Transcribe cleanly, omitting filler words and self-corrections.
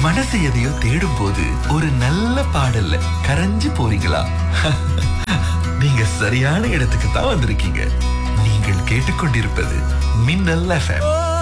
மனசு எதையோ தேடும் போது ஒரு நல்ல பாடல்ல கரைஞ்சு போறீங்களா? நீங்க சரியான இடத்துக்கு தான் வந்திருக்கீங்க. நீங்கள் கேட்டுக்கொண்டிருப்பது மின்னல் FM.